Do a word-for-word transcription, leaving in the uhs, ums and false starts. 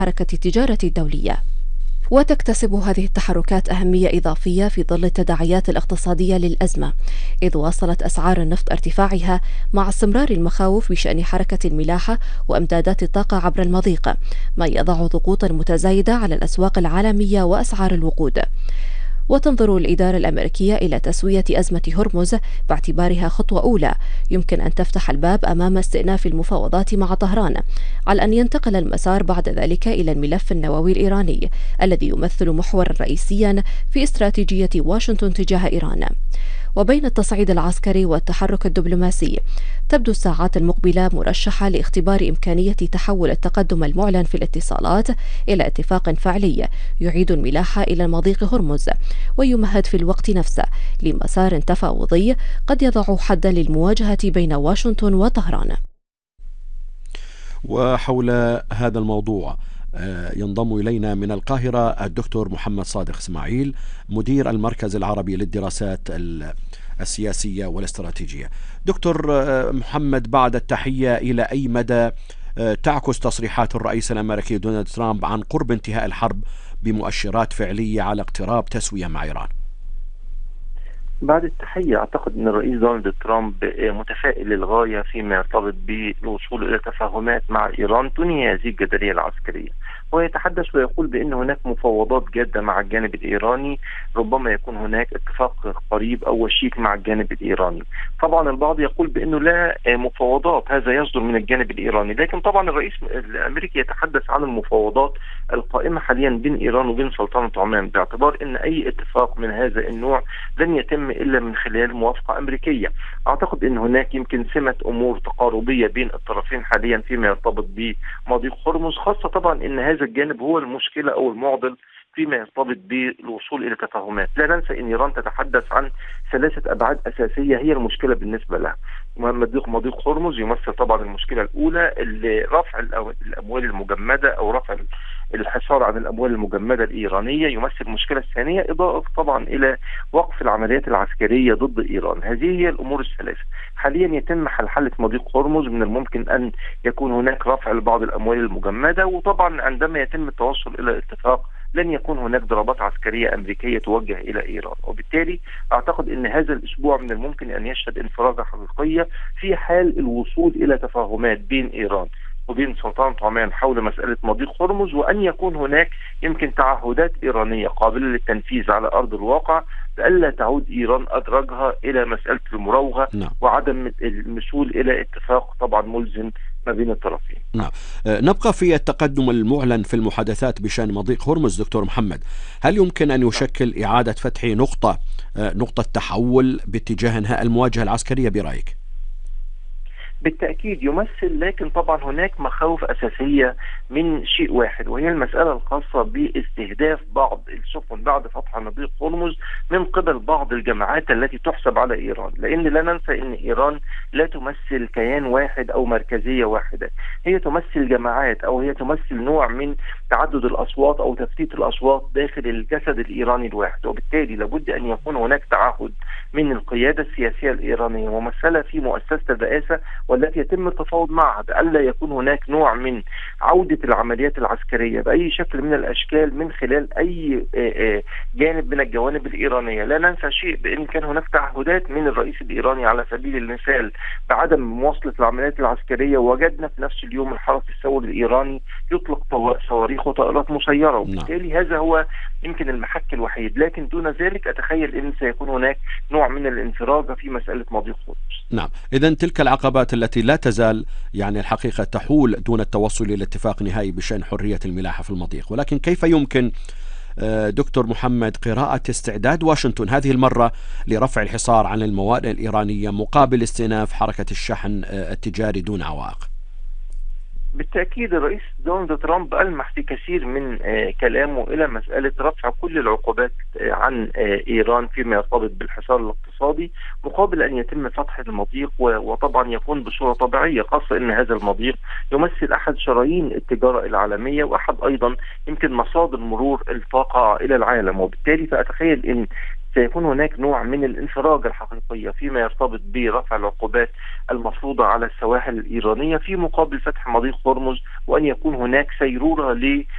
حركة التجارة الدولية. وتكتسب هذه التحركات أهمية إضافية في ظل التداعيات الاقتصادية للأزمة، إذ واصلت أسعار النفط ارتفاعها مع استمرار المخاوف بشأن حركة الملاحة وإمدادات الطاقة عبر المضيق، ما يضع ضغوطا متزايدة على الأسواق العالمية وأسعار الوقود. وتنظر الإدارة الأمريكية إلى تسوية أزمة هرمز باعتبارها خطوة أولى يمكن أن تفتح الباب أمام استئناف المفاوضات مع طهران، على أن ينتقل المسار بعد ذلك إلى الملف النووي الإيراني الذي يمثل محورا رئيسيا في استراتيجية واشنطن تجاه إيران. وبين التصعيد العسكري والتحرك الدبلوماسي، تبدو الساعات المقبلة مرشحة لاختبار إمكانية تحول التقدم المعلن في الاتصالات إلى اتفاق فعلي يعيد الملاحة إلى مضيق هرمز، ويمهد في الوقت نفسه لمسار تفاوضي قد يضع حدا للمواجهة بين واشنطن وطهران. وحول هذا الموضوع ينضم إلينا من القاهرة الدكتور محمد صادق إسماعيل، مدير المركز العربي للدراسات السياسية والاستراتيجية. دكتور محمد، بعد التحية، إلى أي مدى تعكس تصريحات الرئيس الأمريكي دونالد ترامب عن قرب انتهاء الحرب بمؤشرات فعلية على اقتراب تسوية مع إيران؟ بعد التحية أعتقد أن الرئيس دونالد ترامب متفائل للغاية فيما يرتبط بالوصول إلى تفاهمات مع إيران تنهي هذه الجدلية العسكرية، ويتحدث ويقول بأن هناك مفاوضات جادة مع الجانب الإيراني، ربما يكون هناك اتفاق قريب أو وشيك مع الجانب الإيراني. طبعا البعض يقول بأنه لا مفاوضات، هذا يصدر من الجانب الإيراني، لكن طبعا الرئيس الأمريكي يتحدث عن المفاوضات القائمة حاليا بين إيران وبين سلطنة عمان، باعتبار أن أي اتفاق من هذا النوع لن يتم إلا من خلال موافقة أمريكية. أعتقد أن هناك يمكن سمة أمور تقاربية بين الطرفين حاليا فيما يرتبط بمضيق هرمز، خاصة طبعا أن هذا الجانب هو المشكلة أو المعضل فيما يرتبط بالوصول إلى تفاهمات. لا ننسى أن إيران تتحدث عن ثلاثة أبعاد أساسية هي المشكلة بالنسبة لها. مضيق مضيق هرمز يمثل طبعا المشكلة الأولى، رفع الأموال المجمدة أو رفع الحصار عن الأموال المجمدة الإيرانية، يمثل المشكلة الثانية إضافة طبعا إلى وقف العمليات العسكرية ضد إيران. هذه هي الأمور الثلاثة. حاليا يتم حلحلة مضيق هرمز، من الممكن أن يكون هناك رفع لبعض الأموال المجمدة، وطبعا عندما يتم التوصل إلى اتفاق لن يكون هناك ضربات عسكرية أمريكية توجه إلى إيران. وبالتالي أعتقد أن هذا الأسبوع من الممكن أن يشهد انفراجة حقيقية في حال الوصول إلى تفاهمات بين إيران وبين سلطنة عمان حول مسألة مضيق هرمز، وأن يكون هناك يمكن تعهدات إيرانية قابلة للتنفيذ على أرض الواقع بألا تعود إيران أدرجها إلى مسألة المراوغة نعم. وعدم المثول إلى اتفاق طبعا ملزم ما بين الطرفين. نعم. نبقى في التقدم المعلن في المحادثات بشأن مضيق هرمز. دكتور محمد، هل يمكن أن يشكل إعادة فتح نقطة نقطة تحول باتجاه انهاء المواجهة العسكرية برأيك؟ بالتأكيد يمثل، لكن طبعا هناك مخاوف أساسية من شيء واحد، وهي المسألة الخاصة باستهداف بعض السفن بعد فتح مضيق هرمز من قبل بعض الجماعات التي تحسب على إيران، لأن لا ننسى أن إيران لا تمثل كيان واحد أو مركزية واحدة، هي تمثل جماعات أو هي تمثل نوع من تعدد الأصوات أو تفتيت الأصوات داخل الجسد الإيراني الواحد. وبالتالي لابد أن يكون هناك تعهد من القيادة السياسية الإيرانية ممثلة في مؤسسة الرئاسة والتي يتم التفاوض معها بألا يكون هناك نوع من عودة العمليات العسكرية بأي شكل من الأشكال من خلال أي جانب من الجوانب الإيرانية. لا ننسى شيء، بأن كان هناك تعهدات من الرئيس الإيراني على سبيل المثال بعدم مواصلة العمليات العسكرية، وجدنا في نفس اليوم الحرس الثوري الإيراني يطلق صواريخ وطائرات مسيرة، وبالتالي هذا هو يمكن المحك الوحيد. لكن دون ذلك أتخيل أن سيكون هناك نوع من الانفراج في مسألة مضيق هرمز. نعم، إذن تلك العقبات التي لا تزال يعني الحقيقة تحول دون التوصل إلى اتفاق نهائي بشأن حرية الملاحة في المضيق. ولكن كيف يمكن دكتور محمد قراءة استعداد واشنطن هذه المرة لرفع الحصار عن المواد الإيرانية مقابل استئناف حركة الشحن التجاري دون عوائق؟ بالتأكيد الرئيس دونالد ترامب ألمح في كثير من كلامه إلى مسألة رفع كل العقوبات عن إيران فيما يرتبط بالحصار الاقتصادي مقابل أن يتم فتح المضيق، وطبعا يكون بصورة طبيعية، خاصة أن هذا المضيق يمثل أحد شرايين التجارة العالمية وأحد أيضا يمكن مصادر مرور الطاقة إلى العالم. وبالتالي فأتخيل أن سيكون هناك نوع من الانفراج الحقيقية فيما يرتبط برفع العقوبات المفروضة على السواحل الإيرانية في مقابل فتح مضيق هرمز، وأن يكون هناك سيرورة